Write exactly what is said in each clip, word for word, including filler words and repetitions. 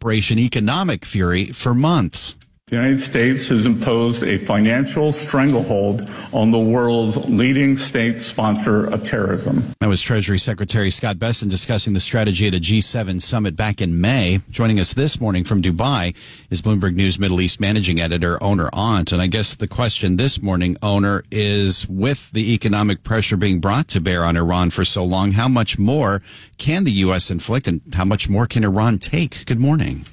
Operation Economic Fury for months. The United States has imposed a financial stranglehold on the world's leading state sponsor of terrorism. That was Treasury Secretary Scott Bessent discussing the strategy at a G seven summit back in May. Joining us this morning from Dubai is Bloomberg News Middle East managing editor Oner Aunt. And I guess the question this morning, Oner, is with the economic pressure being brought to bear on Iran for so long, how much more can the U S inflict and how much more can Iran take? Good morning.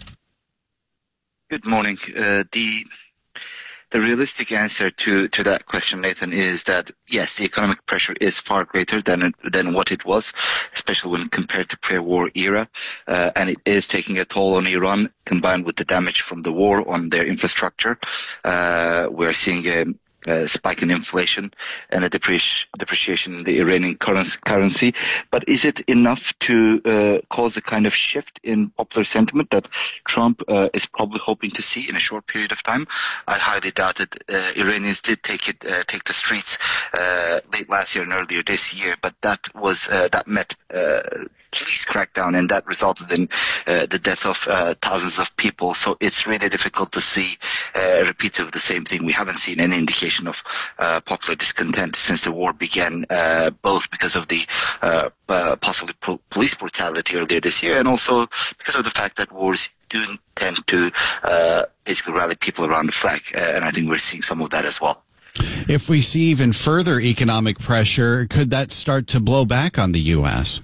Good morning. Uh, the the realistic answer to, to that question, Nathan, is that yes, the economic pressure is far greater than than what it was, especially when compared to pre-war era, uh, and it is taking a toll on Iran. Combined with the damage from the war on their infrastructure, uh, we're seeing a Uh, spike in inflation and a depreci- depreciation in the Iranian currency. But is it enough to uh, cause the kind of shift in popular sentiment that Trump uh, is probably hoping to see in a short period of time? I highly doubt it. Uh, Iranians did take it, uh, take the streets uh, late last year and earlier this year, but that was uh, that met uh, police crackdown, and that resulted in uh, the death of uh, thousands of people. So it's really difficult to see uh, a repeat of the same thing. We haven't seen any indication of uh, popular discontent since the war began, uh, both because of the uh, uh, possibly pro- police brutality earlier this year, and also because of the fact that wars do tend to uh, basically rally people around the flag. Uh, and I think we're seeing some of that as well. If we see even further economic pressure, could that start to blow back on the U S?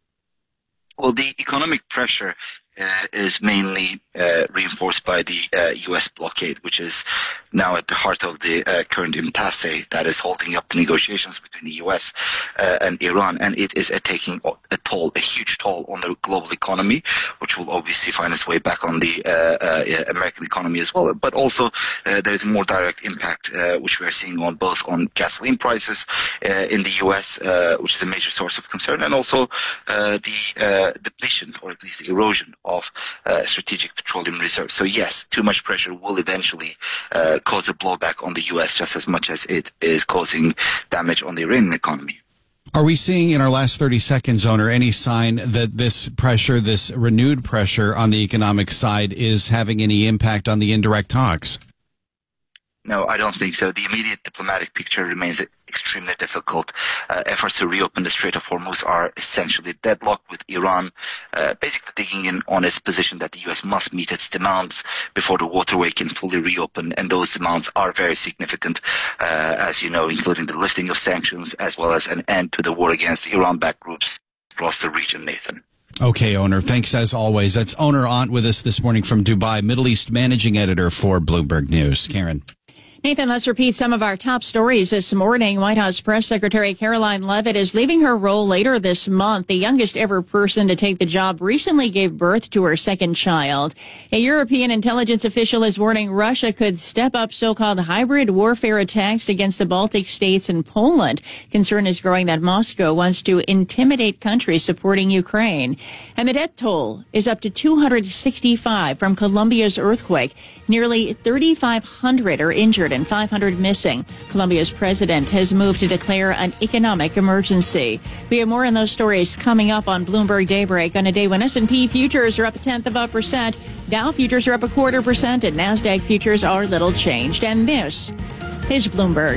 Well, the economic pressure uh, is mainly uh, reinforced by the uh, U S blockade, which is now at the heart of the uh, current impasse that is holding up the negotiations between the U S uh, and Iran. And it is uh, taking a toll, a huge toll on the global economy, which will obviously find its way back on the uh, uh, American economy as well. But also uh, there is a more direct impact, uh, which we are seeing on both on gasoline prices uh, in the U S, uh, which is a major source of concern, and also uh, the uh, depletion, or at least the erosion of uh, strategic petroleum reserves. So yes, too much pressure will eventually uh, cause a blowback on the U S just as much as it is causing damage on the Iranian economy. Are we seeing in our last thirty seconds, Oner, any sign that this pressure, this renewed pressure on the economic side is having any impact on the indirect talks? No, I don't think so. The immediate diplomatic picture remains extremely difficult. Uh, efforts to reopen the Strait of Hormuz are essentially deadlocked, with Iran uh, basically digging in on its position that the U S must meet its demands before the waterway can fully reopen. And those demands are very significant, uh, as you know, including the lifting of sanctions as well as an end to the war against Iran-backed groups across the region, Nathan. Okay, Oner. Thanks as always. That's Oner Aunt with us this morning from Dubai, Middle East managing editor for Bloomberg News. Karen. Nathan, let's repeat some of our top stories this morning. White House Press Secretary Caroline Leavitt is leaving her role later this month. The youngest ever person to take the job recently gave birth to her second child. A European intelligence official is warning Russia could step up so-called hybrid warfare attacks against the Baltic states and Poland. Concern is growing that Moscow wants to intimidate countries supporting Ukraine. And the death toll is up to two hundred sixty-five from Colombia's earthquake. Nearly thirty-five hundred are injured and five hundred missing. Colombia's president has moved to declare an economic emergency. We have more on those stories coming up on Bloomberg Daybreak on a day when S and P futures are up a tenth of a percent, Dow futures are up a quarter percent, and NASDAQ futures are little changed. And this is Bloomberg.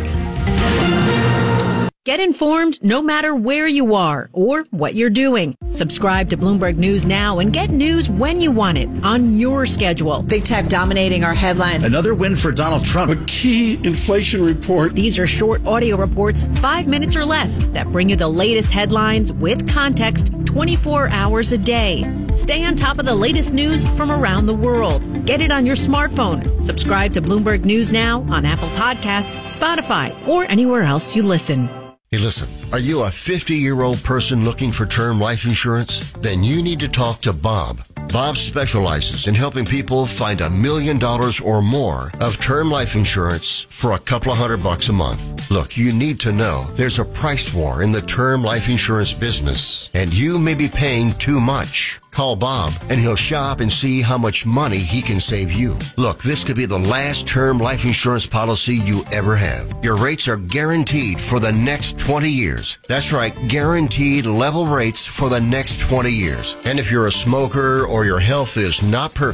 Get informed no matter where you are or what you're doing. Subscribe to Bloomberg News now and get news when you want it on your schedule. Big tech dominating our headlines. Another win for Donald Trump. A key inflation report. These are short audio reports, five minutes or less, that bring you the latest headlines with context twenty-four hours a day. Stay on top of the latest news from around the world. Get it on your smartphone. Subscribe to Bloomberg News now on Apple Podcasts, Spotify, or anywhere else you listen. Hey, listen, are you a fifty-year-old person looking for term life insurance? Then you need to talk to Bob. Bob specializes in helping people find a million dollars or more of term life insurance for a couple of hundred bucks a month. Look, you need to know there's a price war in the term life insurance business, and you may be paying too much. Call Bob, and he'll shop and see how much money he can save you. Look, this could be the last term life insurance policy you ever have. Your rates are guaranteed for the next twenty years. That's right, guaranteed level rates for the next twenty years. And if you're a smoker or your health is not perfect,